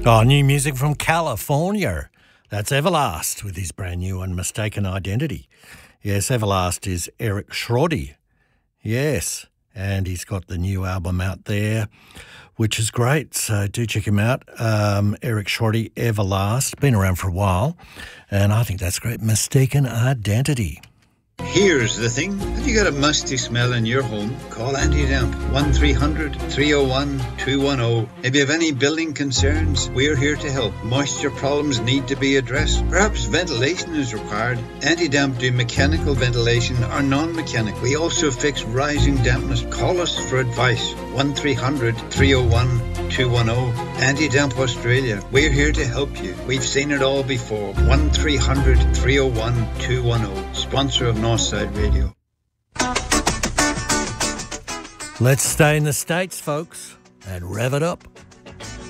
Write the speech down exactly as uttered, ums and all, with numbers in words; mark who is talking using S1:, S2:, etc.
S1: Oh, new music from California. That's Everlast with his brand new and Mistaken Identity. Yes, Everlast is Eric Schrody. Yes, and he's got the new album out there, which is great. So do check him out. Um, Eric Schrody, Everlast, been around for a while, and I think that's great. Mistaken Identity.
S2: Here's the thing. Have you got a musty smell in your home? Call Anti-Damp, one three hundred, three oh one, two one oh. If you have any building concerns, we're here to help. Moisture problems need to be addressed. Perhaps ventilation is required. Anti-Damp do mechanical ventilation or non-mechanical. We also fix rising dampness. Call us for advice. one three hundred, three oh one, two one oh. Anti-Damp Australia. We're here to help you. We've seen it all before. one three hundred, three oh one, two one oh. Sponsor of Northside Radio.
S1: Let's stay in the States, folks, and rev it up.